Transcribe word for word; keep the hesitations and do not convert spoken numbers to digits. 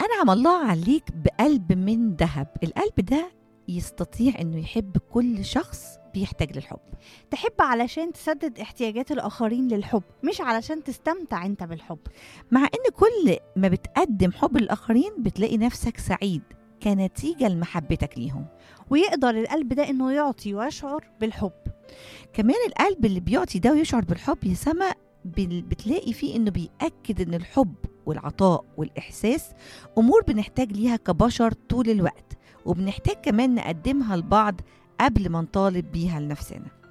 أنعم الله عليك بقلب من ذهب. القلب ده يستطيع إنه يحب كل شخص بيحتاج للحب. تحب علشان تسدد احتياجات الآخرين للحب، مش علشان تستمتع انت بالحب. مع إن كل ما بتقدم حب للآخرين بتلاقي نفسك سعيد كنتيجة لمحبتك ليهم. ويقدر القلب ده انه يعطي ويشعر بالحب. كمان القلب اللي بيعطي ده ويشعر بالحب يا سما بتلاقي فيه إنه بيأكد إن الحب والعطاء والإحساس أمور بنحتاج ليها كبشر طول الوقت، وبنحتاج كمان نقدمها لبعض قبل ما نطالب بيها لنفسنا.